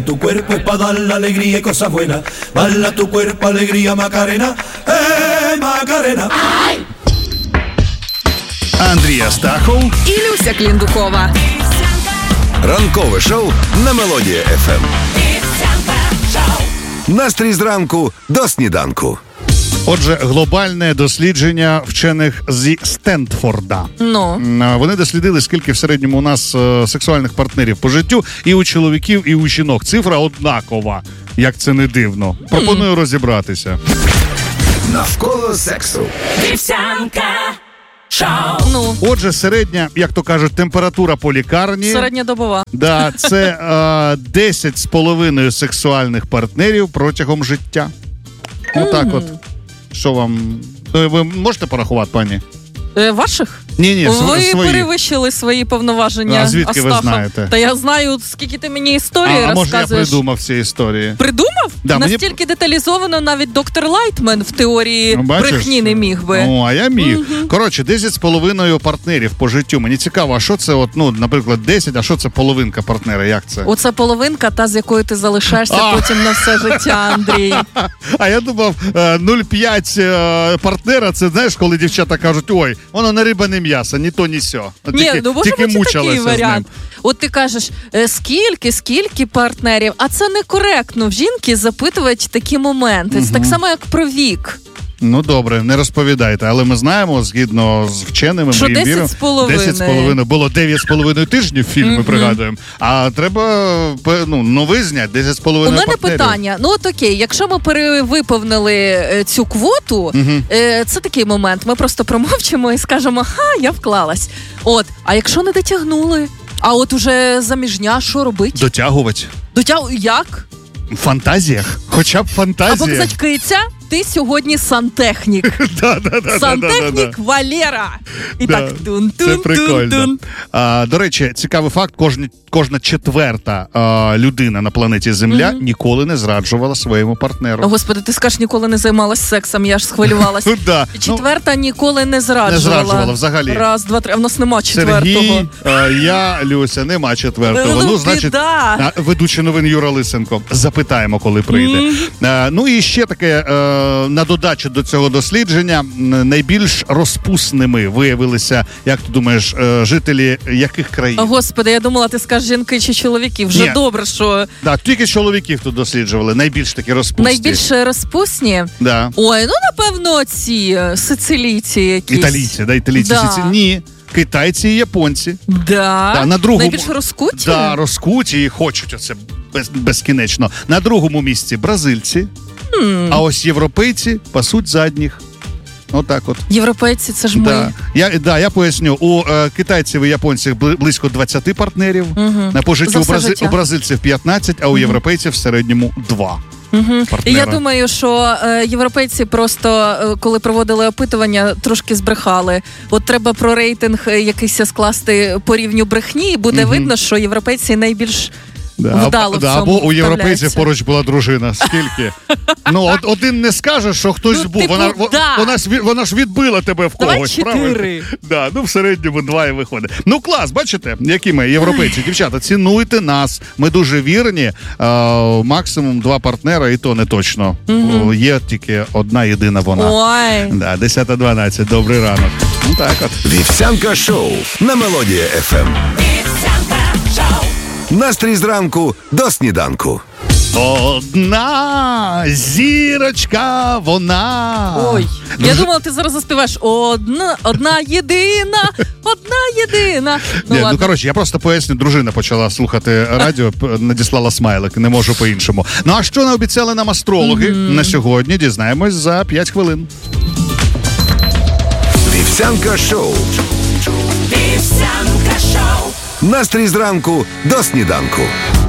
Tu cuerpo es pa' dar la alegría y cosas buenas. Bala tu cuerpo, alegría, Macarena. Macarena. Андрій Астахов і Люся Кліндукова. Ранкове шоу на Мелодія ФМ. Настрій зранку до сніданку. Отже, глобальне дослідження вчених зі Стенфорда. Вони дослідили, скільки в середньому у нас сексуальних партнерів по життю і у чоловіків, і у жінок. Цифра однакова, як це не дивно. Пропоную розібратися. Навколо сексу. Вівсянка шоу. Отже, середня, як то кажуть, температура по лікарні. Середньодобова. Да, це 10,5 сексуальних партнерів протягом життя. Отак от. Що вам... Ви можете порахувати, пані? Ваших? Ні, ви свої. перевищили свої повноваження. А звідки Астаха. ви знаєте? Та я знаю, скільки ти мені історії розказуєш. А може я придумав ці історії? Придумав? Да, настільки деталізовано навіть доктор Лайтман в теорії брехні не міг би. О, а я міг. Коротше, 10,5 партнерів по життю. Мені цікаво, а що це, наприклад, 10, а що це половинка партнера? Як це? Оце половинка, та, з якою ти залишаєшся потім на все життя, Андрій. А я думав, 0,5 партнера, це, знаєш, коли дівчата кажуть, ой, воно не риба, не м'ясо, ні то, ні сьо. Тільки мучилася з ним. От ти кажеш, скільки партнерів, а це некоректно в жінки запитувати такі моменти. Це так само, як про вік. Ну, добре, не розповідайте, але ми знаємо, згідно з вченими, що ми їм віримо, 10,5. Було 9,5 тижнів фільм, ми пригадуємо. А треба, новий зняти, 10,5 партнерів. У мене питання, от окей, якщо ми перевиповнили цю квоту, це такий момент, ми просто промовчимо і скажемо, я вклалась. А якщо не дотягнули? А от уже заміжня, що робить? Дотягувати. Як? В фантазіях. Хоча б фантазіях. Або киця, ти сьогодні сантехнік. Сантехнік Валера. І так, це прикольно. До речі, цікавий факт, кожна четверта людина на планеті Земля ніколи не зраджувала своєму партнеру. Господи, ти скажеш, ніколи не займалась сексом, я ж схвилювалась. Четверта ніколи не зраджувала. Не зраджувала взагалі. Раз, два, три, а в нас нема четвертого. Сергій, я, Люся, нема четвертого. Значить, ведучий новин Юра Лисенко. Запитаємо, коли прийде. І ще таке, на додачу до цього дослідження, найбільш розпусними виявилися, як ти думаєш, жителі яких країн? Господи, я думала, ти скажеш жінки чи чоловіки. Вже добре, що... Так, тільки чоловіків тут досліджували. Найбільш такі розпусні. Найбільш розпусні? Да. Ой, напевно, ці сицилійці якісь. Італійці. Ні. Китайці і японці. Найбільш розкуті? Да, розкуті і хочуть оце безкінечно. На другому місці бразильці, а ось європейці пасуть задніх. Отак от. Європейці, це ж ми. Я поясню. У китайців і японців близько 20 партнерів. По життю у бразильців 15, а у європейців в середньому 2. І я думаю, що європейці просто, коли проводили опитування, трошки збрехали. От треба про рейтинг якийсь скласти по рівню брехні, і буде видно, що європейці найбільш вдало в цьому або у європейців поруч була дружина. Скільки? Один не скаже, що хтось був. Вона ж відбила тебе в когось. 4. В середньому 2 і виходить. Клас, бачите, які ми європейці. Дівчата, цінуйте нас. Ми дуже вірні. Максимум 2 партнера, і то не точно. Є тільки одна єдина вона. 10:12. Добрий ранок. Так от. Вівсянка шоу на Мелодія ФМ. Настрій зранку до сніданку. Одна зірочка, вона. Ой, я думала, ти зараз заспіваєш одна єдина. Коротше, я просто поясню, дружина почала слухати радіо, надіслала смайлик, не можу по-іншому. А що не обіцяли нам астрологи на сьогодні, дізнаємось за 5 хвилин. Вівсянка шоу. Настрій зранку до сніданку.